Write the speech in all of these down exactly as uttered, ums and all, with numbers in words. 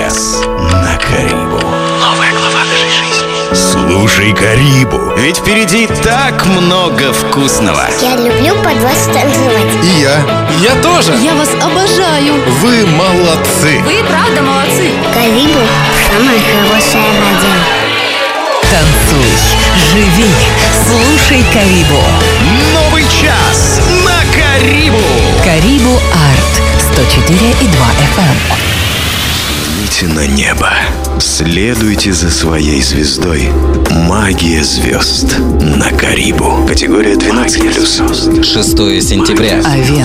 час на Карибу. Новая глава нашей жизни. Слушай Карибу, ведь впереди так много вкусного. Я люблю под вас танцевать. И я. Я тоже. Я вас обожаю. Вы молодцы. Вы правда молодцы. Карибу – самая хорошая радио. Танцуй, живи, слушай Карибу. Новый час на Карибу. Карибу Арт сто четыре и два эф эм. Взгляните на небо. Следуйте за своей звездой. Магия звезд на Карибу. Категория двенадцать плюс. шестое сентября.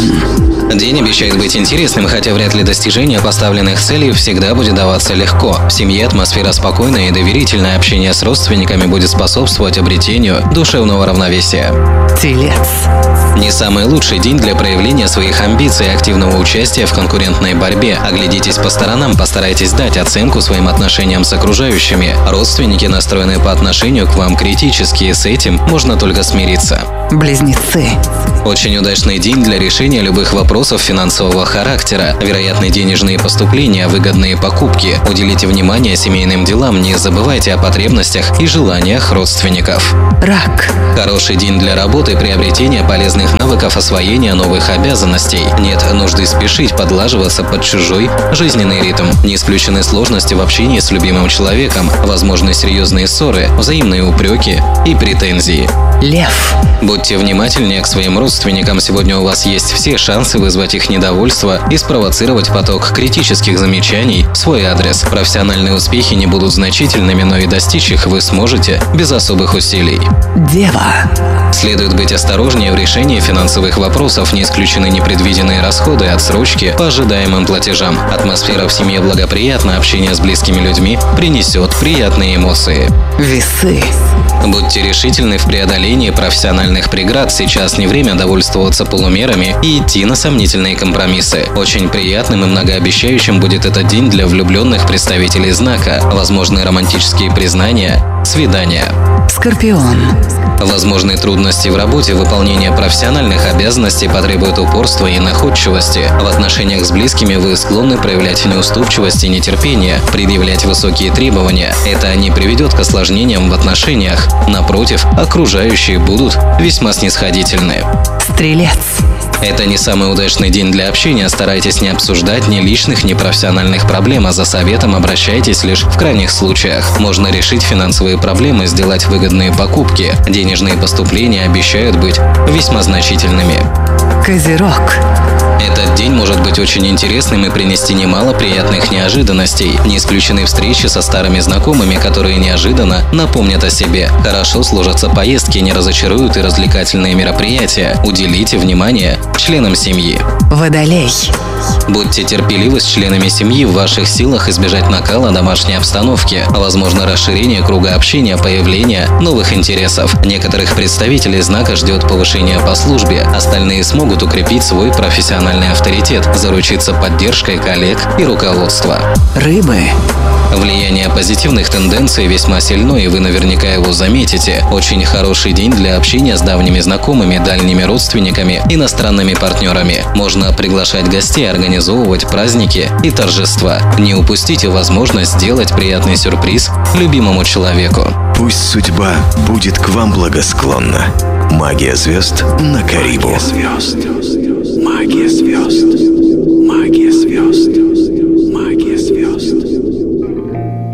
Овен. День обещает быть интересным, хотя вряд ли достижение поставленных целей всегда будет даваться легко. В семье атмосфера спокойная и доверительное общение с родственниками будет способствовать обретению душевного равновесия. Телец. Не самый лучший день для проявления своих амбиций и активного участия в конкурентной борьбе. Оглядитесь по сторонам, постарайтесь дать оценку своим отношениям с окружающими. Родственники настроены по отношению к вам критически, и с этим можно только смириться. Близнецы. Очень удачный день для решения любых вопросов финансового характера. Вероятны денежные поступления, выгодные покупки. Уделите внимание семейным делам, не забывайте о потребностях и желаниях родственников. Рак. Хороший день для работы, приобретения полезных навыков, освоения новых обязанностей. Нет нужды спешить подлаживаться под чужой жизненный ритм. Не исключены сложности в общении с любимым человеком, возможны серьезные ссоры, взаимные упреки и претензии. Лев. Будьте внимательнее к своим родственникам. Сегодня у вас есть все шансы вызвать их недовольство и спровоцировать поток критических замечаний в свой адрес. Профессиональные успехи не будут значительными, но и достичь их вы сможете без особых усилий. Дева. Следует быть осторожнее в решении финансовых вопросов, не исключены непредвиденные расходы, отсрочки по ожидаемым платежам. Атмосфера в семье благоприятна, общение с близкими людьми принесет приятные эмоции. Весы. Будьте решительны в преодолении профессиональных преград. Сейчас не время довольствоваться полумерами и идти на сомнительные компромиссы. Очень приятным и многообещающим будет этот день для влюбленных представителей знака. Возможны романтические признания, свидания. Скорпион. Возможны трудности в работе, выполнение профессиональных обязанностей потребует упорства и находчивости. В отношениях с близкими вы склонны проявлять неуступчивость и нетерпение, предъявлять высокие требования. Это не приведет к осложнениям в отношениях. Напротив, окружающие будут весьма снисходительны. Стрелец. Это не самый удачный день для общения. Старайтесь не обсуждать ни личных, ни профессиональных проблем, а за советом обращайтесь лишь в крайних случаях. Можно решить финансовые проблемы, сделать выгодные покупки. Денежные поступления обещают быть весьма значительными. Козерог. Этот день может быть очень интересным и принести немало приятных неожиданностей. Не исключены встречи со старыми знакомыми, которые неожиданно напомнят о себе. Хорошо сложатся поездки, не разочаруют и развлекательные мероприятия. Уделите внимание членам семьи. Водолей. Будьте терпеливы с членами семьи, в ваших силах избежать накала домашней обстановки. Возможно расширение круга общения, появление новых интересов. Некоторых представителей знака ждет повышение по службе, остальные смогут укрепить свой профессиональный авторитет, заручиться поддержкой коллег и руководства. Рыбы. Влияние позитивных тенденций весьма сильно, и вы наверняка его заметите. Очень хороший день для общения с давними знакомыми, дальними родственниками, иностранными партнерами. Можно приглашать гостей, организовывать праздники и торжества. Не упустите возможность сделать приятный сюрприз любимому человеку. Пусть судьба будет к вам благосклонна. Магия звезд на Карибу. Магия звезд. Магия звезд.